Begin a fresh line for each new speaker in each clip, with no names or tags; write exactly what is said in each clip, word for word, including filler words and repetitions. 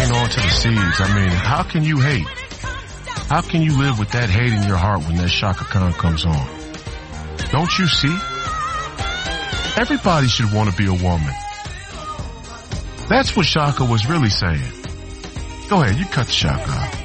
hang on to the seeds. I mean, how can you hate? How can you live with that hate in your heart when that Chaka Khan comes on? Don't you see? Everybody should want to be a woman. That's what Chaka was really saying. Go ahead, you cut the Chaka off.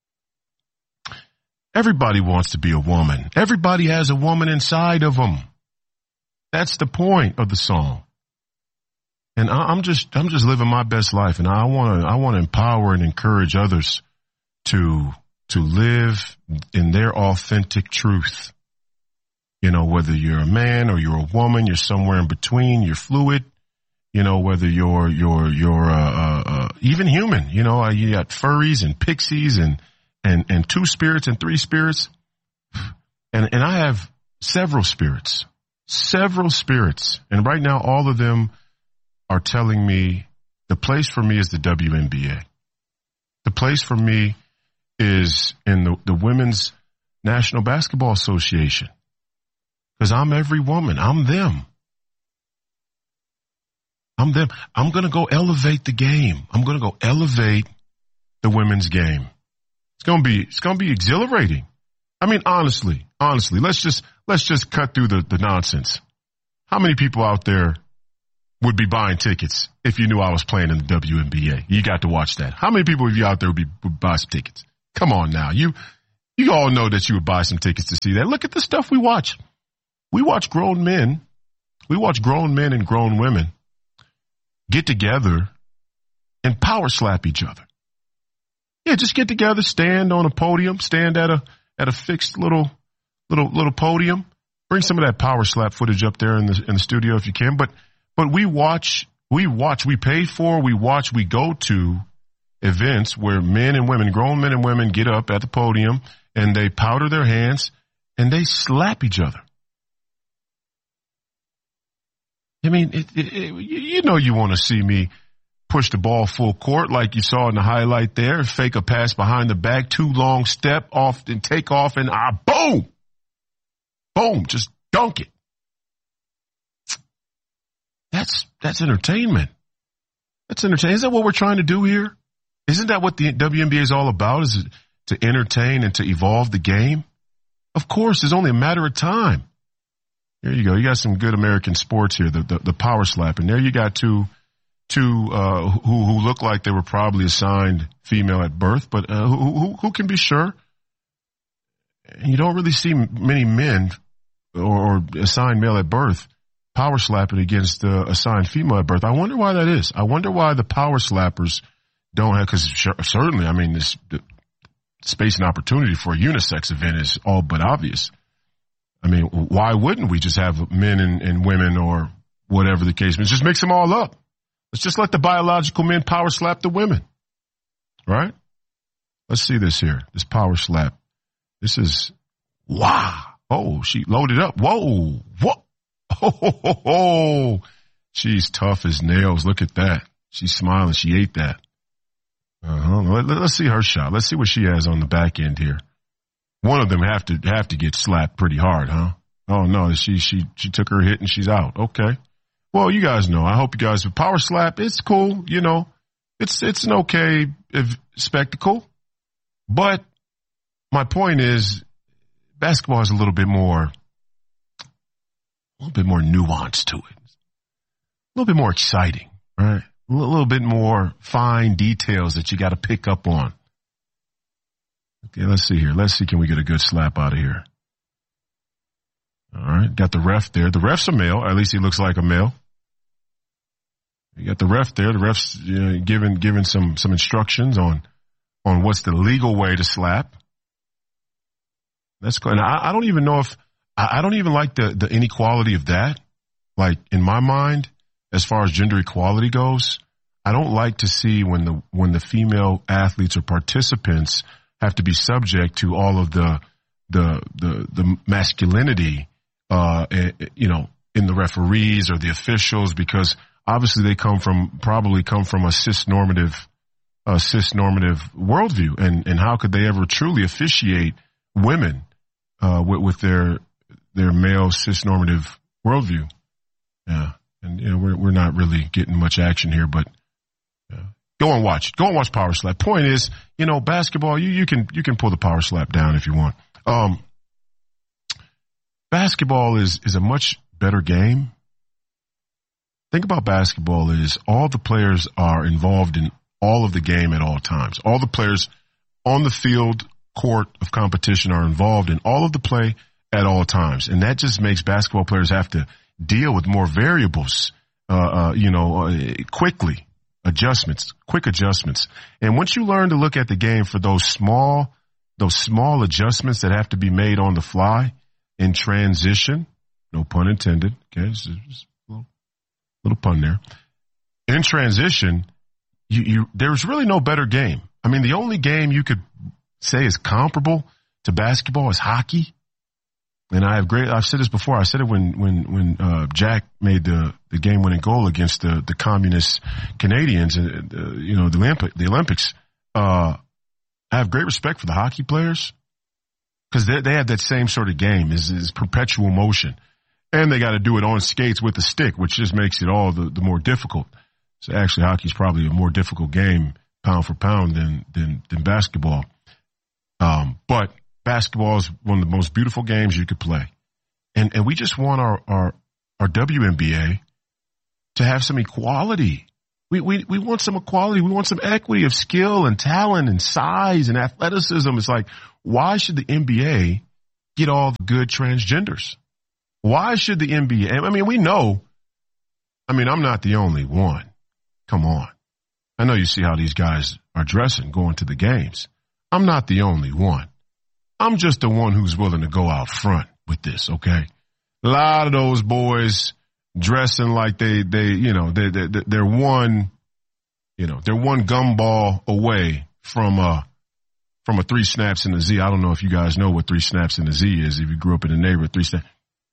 Everybody wants to be a woman. Everybody has a woman inside of them. That's the point of the song. And I, I'm just, I'm just living my best life, and I want to, I want to empower and encourage others to, to live in their authentic truth. You know, whether you're a man or you're a woman, you're somewhere in between, you're fluid. You know, whether you're, you're, you're, uh, uh, uh even human. You know, you got furries and pixies and, and, and two spirits and three spirits. And, and I have several spirits, several spirits. And right now, all of them are telling me the place for me is the W N B A. The place for me is in the, the Women's National Basketball Association. Because I'm every woman. I'm them. I'm them. I'm going to go elevate the game. I'm going to go elevate the women's game. It's going to be, it's going to be exhilarating. I mean, honestly, honestly, let's just, let's just cut through the, the nonsense. How many people out there would be buying tickets if you knew I was playing in the W N B A? You got to watch that. How many people of you out there would, be, would buy some tickets? Come on now. You, you all know that you would buy some tickets to see that. Look at the stuff we watch. We watch grown men. We watch grown men and grown women get together and power slap each other. Yeah, just get together, stand on a podium, stand at a, at a fixed little, little, little podium. Bring some of that power slap footage up there in the, in the studio if you can. But, but we watch, we watch, we pay for, we watch, we go to events where men and women, grown men and women get up at the podium and they powder their hands and they slap each other. I mean, it, it, it, you know you want to see me push the ball full court like you saw in the highlight there, fake a pass behind the back, too long step off and take off and ah, boom, boom, just dunk it. That's, that's entertainment. That's entertainment. Isn't that what we're trying to do here? Isn't that what the W N B A is all about? Is it to entertain and to evolve the game? Of course, it's only a matter of time. There you go. You got some good American sports here, the, the, the power slap. And there you got two, two, uh, who, who look like they were probably assigned female at birth, but, uh, who, who, who can be sure? And you don't really see many men or, or assigned male at birth power slapping against uh, assigned female at birth. I wonder why that is. I wonder why the power slappers don't have, cause sure, certainly, I mean, this the space and opportunity for a unisex event is all but obvious. I mean, why wouldn't we just have men and, and women or whatever the case is? Just mix them all up. Let's just let the biological men power slap the women. Right? Let's see this here. This power slap. This is, wow. Oh, she loaded up. Whoa. What? Oh, ho, ho, ho. She's tough as nails. Look at that. She's smiling. She ate that. Uh-huh. Let, let's see her shot. Let's see what she has on the back end here. One of them have to have to get slapped pretty hard, huh? Oh no, she she she took her hit and she's out. Okay. Well, you guys know. I hope you guys have power slap. It's cool, you know. It's it's an okay if, spectacle. But my point is, basketball is a little bit more, a little bit more nuance to it. A little bit more exciting, right? A little, little bit more fine details that you got to pick up on. Okay, let's see here. Let's see, can we get a good slap out of here? All right, got the ref there. The ref's a male. At least he looks like a male. You got the ref there. The ref's you know, giving giving some some instructions on on what's the legal way to slap. That's cool. And I, I don't even know if I, I don't even like the the inequality of that. Like in my mind, as far as gender equality goes, I don't like to see when the when the female athletes or participants have to be subject to all of the the the, the masculinity, uh, you know, in the referees or the officials, because obviously they come from probably come from a cis-normative, uh, cis-normative worldview, and and how could they ever truly officiate women uh, with, with their their male cis-normative worldview? Yeah, and you know we're we're not really getting much action here, but. Yeah. Go and watch it. Go and watch Power Slap. Point is, you know, basketball, you, you can, you can pull the Power Slap down if you want. Um, basketball is, is a much better game. Think about basketball is all the players are involved in all of the game at all times. All the players on the field, court of competition are involved in all of the play at all times. And that just makes basketball players have to deal with more variables, uh, uh, you know, uh, quickly. Adjustments, quick adjustments. And once you learn to look at the game for those small, those small adjustments that have to be made on the fly in transition, no pun intended. Okay. Just a little, little pun there. In transition, you, you, there's really no better game. I mean, the only game you could say is comparable to basketball is hockey. And I have great, I've said this before. I said it when, when, when, uh, Jack made the, the game winning goal against the, the communist Canadians, and, uh, you know, the Olympic, the Olympics. Uh, I have great respect for the hockey players because they, they have that same sort of game is, is perpetual motion, and they got to do it on skates with a stick, which just makes it all the, the more difficult. So actually hockey is probably a more difficult game pound for pound than, than, than basketball. Um, but basketball is one of the most beautiful games you could play. And and we just want our, our, our W N B A to have some equality. We, we, we want some equality. We want some equity of skill and talent and size and athleticism. It's like, why should the N B A get all the good transgenders? Why should the N B A? I mean, we know. I mean, I'm not the only one. Come on. I know you see how these guys are dressing going to the games. I'm not the only one. I'm just the one who's willing to go out front with this, okay? A lot of those boys dressing like they, they, you know, they, they, they're one, you know, they're one gumball away from a, from a three snaps in the Z. I don't know if you guys know what three snaps in the Z is. If you grew up in the neighborhood, three snaps,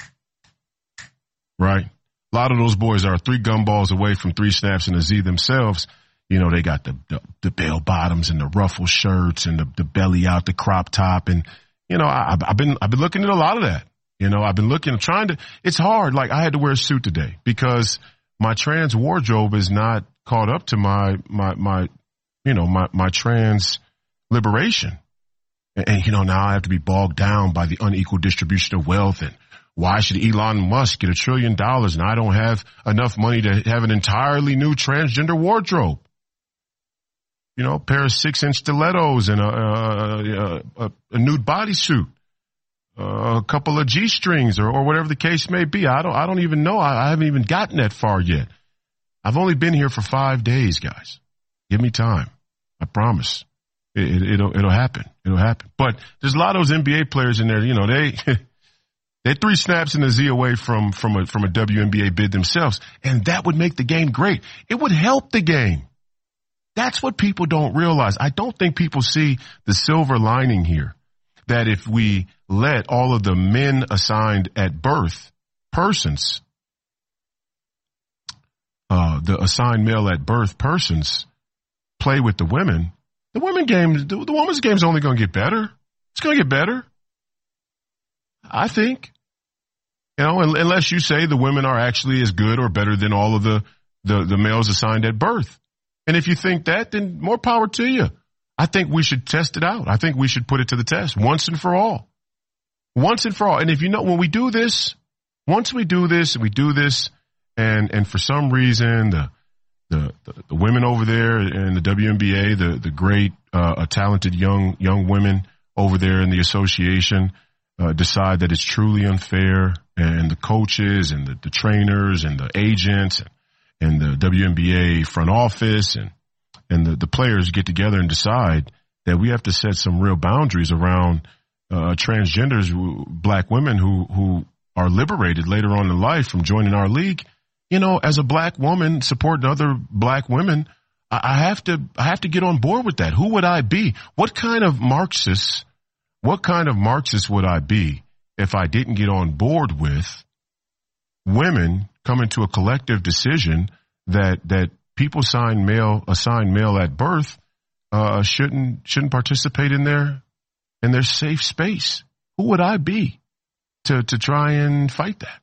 right? A lot of those boys are three gumballs away from three snaps in the Z themselves. You know, they got the, the, the bell bottoms and the ruffle shirts and the, the belly out, the crop top. And, you know, I, I've been, I've been looking at a lot of that. You know, I've been looking, trying to, it's hard. Like I had to wear a suit today because my trans wardrobe is not caught up to my, my, my, you know, my, my trans liberation. And, and, you know, now I have to be bogged down by the unequal distribution of wealth. And why should Elon Musk get a trillion dollars and I don't have enough money to have an entirely new transgender wardrobe? You know, a pair of six-inch stilettos and a, a, a, a nude bodysuit, uh, a couple of G-strings or, or whatever the case may be. I don't, I don't even know. I, I haven't even gotten that far yet. I've only been here for five days, guys. Give me time. I promise. It, it, it'll, it'll happen. It'll happen. But there's a lot of those N B A players in there. You know, they, they're three snaps in the Z away from, from a, from a W N B A bid themselves. And that would make the game great. It would help the game. That's what people don't realize. I don't think people see the silver lining here, that if we let all of the men assigned at birth persons, uh, the assigned male at birth persons play with the women, the women game, the, the women's game is only going to get better. It's going to get better. I think, you know, unless you say the women are actually as good or better than all of the, the, the males assigned at birth. And if you think that, then more power to you. I think we should test it out. I think we should put it to the test once and for all. Once and for all. And if you know, when we do this, once we do this, we do this, and, and for some reason, the, the, the, the women over there in the W N B A, the, the great, uh, talented young, young women over there in the association, uh, decide that it's truly unfair, and the coaches and the, the trainers and the agents and, and the W N B A front office and, and the, the players get together and decide that we have to set some real boundaries around, uh, transgenders, black women who, who are liberated later on in life from joining our league. You know, as a black woman supporting other black women, I, I have to, I have to get on board with that. Who would I be? What kind of Marxist, what kind of Marxist would I be if I didn't get on board with women coming to a collective decision that that people assigned male assigned male at birth uh, shouldn't shouldn't participate in their in their safe space? Who would I be to to try and fight that?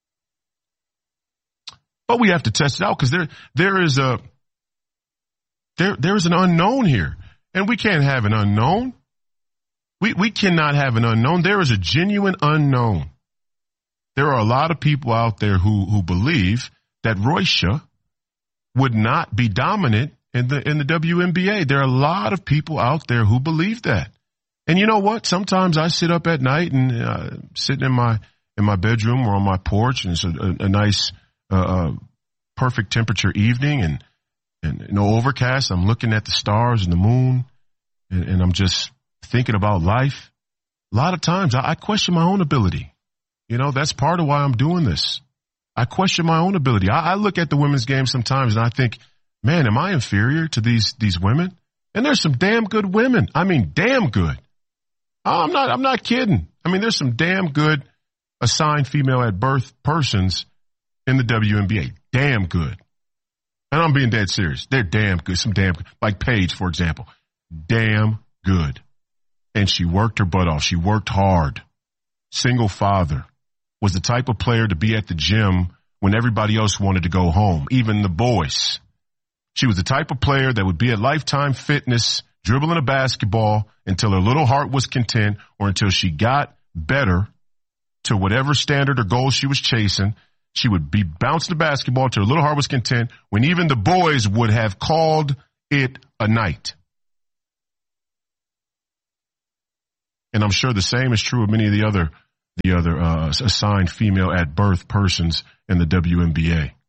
But we have to test it out because there there is a There, there's an unknown here, and we can't have an unknown. We, we cannot have an unknown. There is a genuine unknown. There are a lot of people out there who, who believe that Roysha would not be dominant in the, in the W N B A. There are a lot of people out there who believe that. And you know what? Sometimes I sit up at night and uh, sitting in my in my bedroom or on my porch, and it's a, a, a nice, uh, uh, perfect temperature evening, and and you know, overcast. I'm looking at the stars and the moon, and, and I'm just thinking about life. A lot of times I, I question my own ability. You know, that's part of why I'm doing this. I question my own ability. I, I look at the women's game sometimes and I think, man, am I inferior to these these women? And there's some damn good women. I mean, damn good. I'm not, I'm not kidding. I mean, there's some damn good assigned female at birth persons in the W N B A. Damn good. And I'm being dead serious. They're damn good. Some damn good. Like Paige, for example. Damn good. And she worked her butt off. She worked hard. Single father. Was the type of player to be at the gym when everybody else wanted to go home, even the boys. She was the type of player that would be at Lifetime Fitness dribbling a basketball until her little heart was content, or until she got better to whatever standard or goal she was chasing. She would be bouncing the basketball until her little heart was content, when even the boys would have called it a night. And I'm sure the same is true of many of the other the other uh, assigned female at birth persons in the W N B A.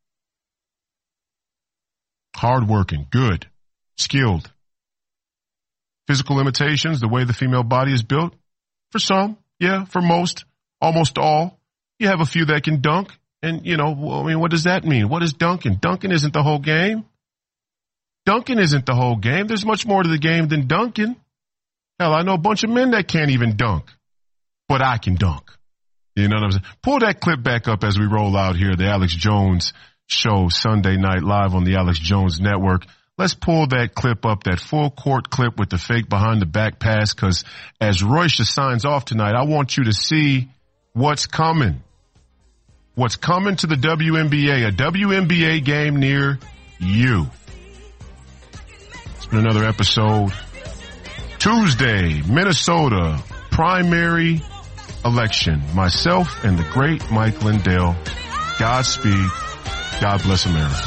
Hardworking, good, skilled. Physical limitations, the way the female body is built. For some, yeah, for most, almost all. You have a few that can dunk. And, you know, I mean, what does that mean? What is dunking? Dunking isn't the whole game. Dunking isn't the whole game. There's much more to the game than dunking. Hell, I know a bunch of men that can't even dunk. But I can dunk. You know what I'm saying? Pull that clip back up as we roll out here, the Alex Jones Show, Sunday night live on the Alex Jones Network. Let's pull that clip up, that full court clip with the fake behind the back pass, because as Roysha signs off tonight, I want you to see what's coming. What's coming to the W N B A, a W N B A game near you. It's been another episode. Tuesday, Minnesota primary election. Myself and the great Mike Lindell. Godspeed. God bless America.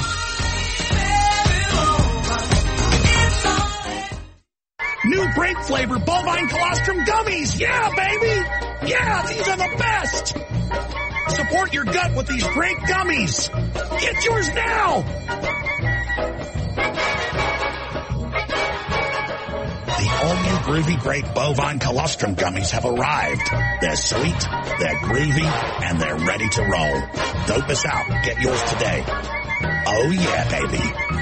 New grape flavor bovine colostrum gummies. Yeah, baby. Yeah, these are the best. Support your gut with these great gummies. Get yours now. The all-new Groovy Grape Bovine Colostrum Gummies have arrived. They're sweet, they're groovy, and they're ready to roll. Dope us out. Get yours today. Oh yeah, baby.